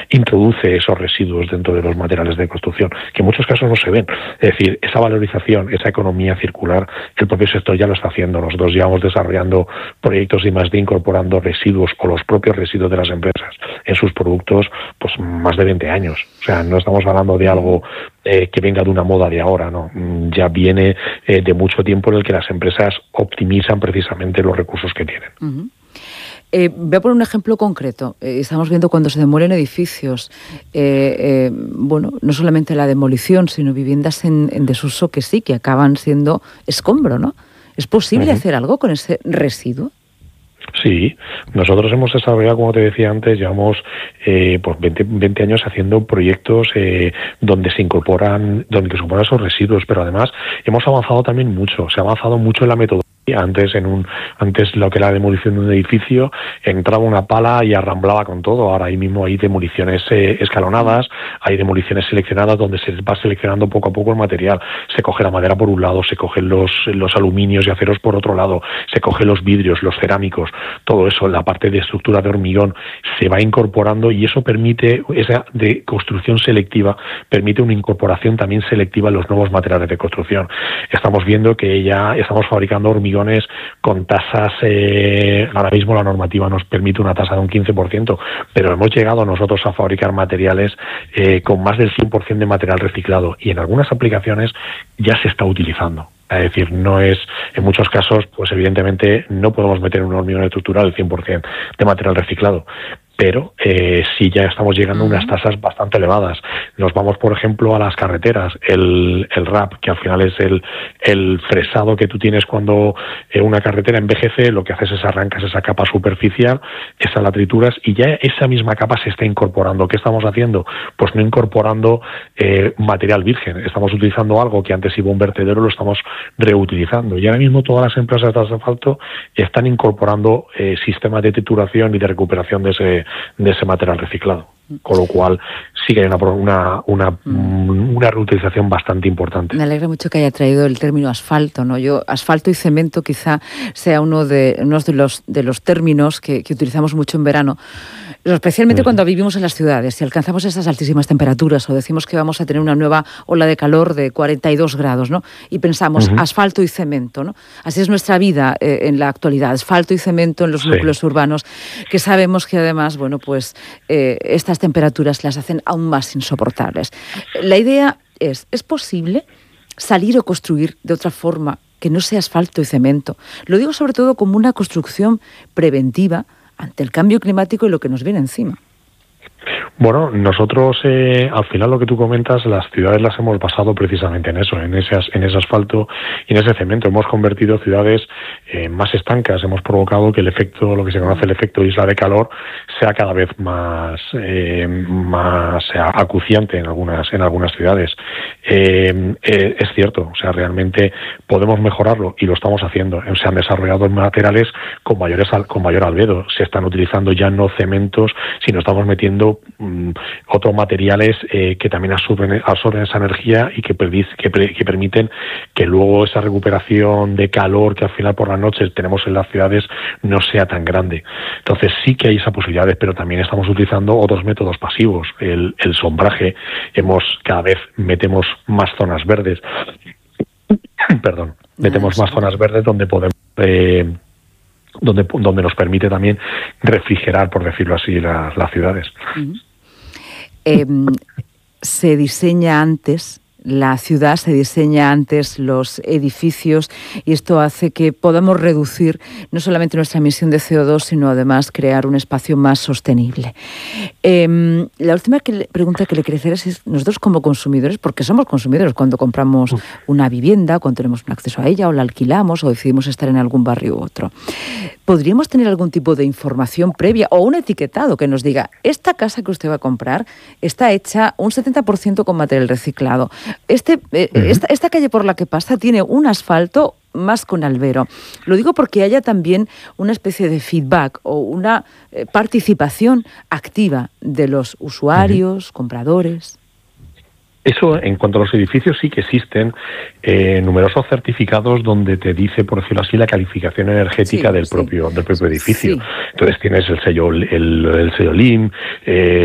introduce esos residuos dentro de los materiales de construcción, que en muchos casos no se ven. Es decir, esa valorización, esa economía circular, el propio sector ya lo está haciendo. Nosotros llevamos desarrollando proyectos de I+D incorporando residuos o los propios residuos de las empresas en sus productos, pues más de 20 años. O sea, no estamos hablando de algo que venga de una moda de ahora, no. Ya viene de mucho tiempo en el que las empresas optimizan precisamente los recursos que tienen. Uh-huh. Voy a poner un ejemplo concreto. Estamos viendo cuando se demolen edificios, bueno, no solamente la demolición, sino viviendas en desuso que sí, que acaban siendo escombro, ¿no? ¿Es posible hacer algo con ese residuo? Sí, nosotros hemos desarrollado, como te decía antes, llevamos pues 20 años haciendo proyectos donde se incorporan esos residuos, pero además hemos avanzado también mucho, se ha avanzado mucho en la metodología. Antes lo que era la demolición de un edificio, entraba una pala y arramblaba con todo. Ahora ahí mismo hay demoliciones escalonadas, hay demoliciones seleccionadas donde se va seleccionando poco a poco el material. Se coge la madera por un lado, se cogen los aluminios y aceros por otro lado, se cogen los vidrios, los cerámicos, todo eso, la parte de estructura de hormigón se va incorporando y eso permite, esa de construcción selectiva, permite una incorporación también selectiva en los nuevos materiales de construcción. Estamos viendo que ya estamos fabricando hormigón con tasas, ahora mismo la normativa nos permite una tasa de un 15%, pero hemos llegado nosotros a fabricar materiales con más del 100% de material reciclado y en algunas aplicaciones ya se está utilizando. Es decir, no es, en muchos casos, pues evidentemente no podemos meter en un hormigón estructural el 100% de material reciclado, pero sí ya estamos llegando a unas tasas bastante elevadas. Nos vamos, por ejemplo, a las carreteras, el RAP, que al final es el fresado que tú tienes cuando una carretera envejece, lo que haces es arrancas esa capa superficial, esa la trituras y ya esa misma capa se está incorporando. ¿Qué estamos haciendo? Pues no incorporando material virgen, estamos utilizando algo que antes iba a un vertedero, lo estamos reutilizando. Y ahora mismo todas las empresas de asfalto están incorporando sistemas de trituración y de recuperación de ese material reciclado, con lo cual sí que hay una reutilización bastante importante. Me alegra mucho que haya traído el término asfalto, ¿no? Asfalto y cemento quizá sea uno de los términos que utilizamos mucho en verano, especialmente cuando vivimos en las ciudades y alcanzamos esas altísimas temperaturas o decimos que vamos a tener una nueva ola de calor de 42 grados, ¿no? Y pensamos asfalto y cemento, ¿no? Así es nuestra vida en la actualidad, asfalto y cemento en los núcleos urbanos, que sabemos que además, bueno, pues estas temperaturas las hacen aún más insoportables. La idea ¿es posible salir o construir de otra forma que no sea asfalto y cemento? Lo digo sobre todo como una construcción preventiva ante el cambio climático y lo que nos viene encima. Bueno, nosotros al final lo que tú comentas, las ciudades las hemos basado precisamente en eso, en ese asfalto y en ese cemento. Hemos convertido ciudades más estancas, hemos provocado que el efecto, lo que se conoce el efecto isla de calor, sea cada vez más acuciante en algunas ciudades. Es cierto, o sea, realmente podemos mejorarlo y lo estamos haciendo. Se han desarrollado materiales con mayor albedo, se están utilizando ya no cementos, sino estamos metiendo otros materiales que también absorben esa energía y que permiten que luego esa recuperación de calor que al final por las noches tenemos en las ciudades no sea tan grande. Entonces sí que hay esas posibilidades, pero también estamos utilizando otros métodos pasivos, el sombraje, cada vez metemos más zonas verdes, metemos más zonas verdes donde podemos donde nos permite también refrigerar, por decirlo así, las ciudades. Se diseña antes la ciudad, se diseña antes los edificios y esto hace que podamos reducir no solamente nuestra emisión de CO2, sino además crear un espacio más sostenible. La última pregunta que le quería hacer es nosotros como consumidores, porque somos consumidores cuando compramos una vivienda, cuando tenemos un acceso a ella o la alquilamos o decidimos estar en algún barrio u otro, ¿podríamos tener algún tipo de información previa o un etiquetado que nos diga esta casa que usted va a comprar está hecha un 70% con material reciclado? Esta calle por la que pasa tiene un asfalto más con albero. Lo digo porque haya también una especie de feedback o una participación activa de los usuarios, compradores. Eso, en cuanto a los edificios, sí que existen numerosos certificados donde te dice, por decirlo así, la calificación energética del propio edificio. Sí. Entonces tienes el sello LEED,